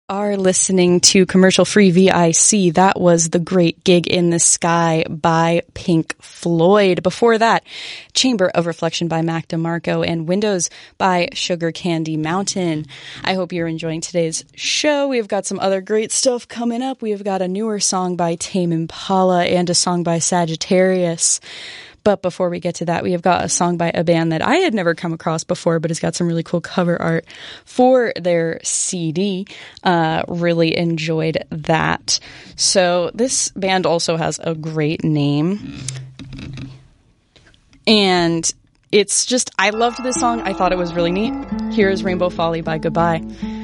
Are listening to Commercial Free VIC. That was The Great Gig in the Sky by Pink Floyd. Before that, Chamber of Reflection by Mac DeMarco and Windows by Sugar Candy Mountain. I hope you're enjoying today's show. We've got some other great stuff coming up. We've got a newer song by Tame Impala and a song by Sagittarius. But before we get to that, we have got a song by a band that I had never come across before, but has got some really cool cover art for their CD. Really enjoyed that. So this band also has a great name. And it's just, I loved this song. I thought it was really neat. Here's Rainbow Folly by Goodbye.